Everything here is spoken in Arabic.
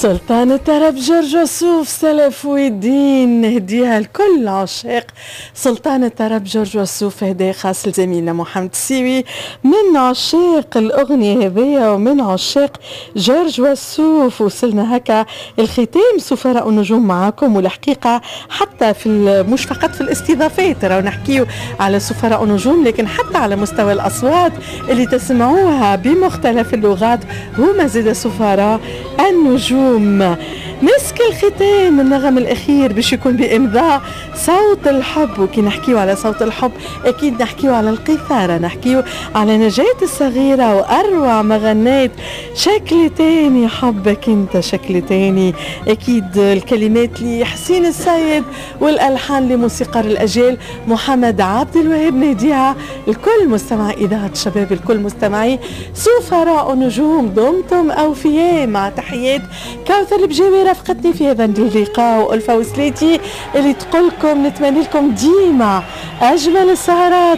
سلطان الطرب جورج وسوف سلف ودين نهديها لكل عشاق سلطان الطرب جورج وسوف، هدايا خاص لزميلنا محمد السيوي من عشاق الأغنية هذيا ومن عشاق جورج وسوف. وصلنا هكا الختام سفراء النجوم معاكم، والحقيقة حتى في مش فقط في الاستضافات راهو نحكيو على سفراء النجوم، لكن حتى على مستوى الأصوات اللي تسمعوها بمختلف اللغات هما زاد سفراء النجوم. مسك الختام النغم الأخير باش يكون بإمضاء صوت الحب، وكي نحكيو على صوت الحب أكيد نحكيو على القيثارة، نحكيو على نجاة الصغيرة وأروع ما غنيت شكل تاني حبك انت شكل تاني، أكيد الكلمات لحسين السيد والألحان لموسيقار الأجيال محمد عبد الوهاب. نهديها الكل مستمع إذاعة الشباب، الكل مستمعي سفراء نجوم، دمتم أوفياء. مع تحيات كوثر البجاوي رافقتني في هذا اللقاء، وألفا وسليتي اللي تقولكم نتمنى لكم ديما أجمل السهرات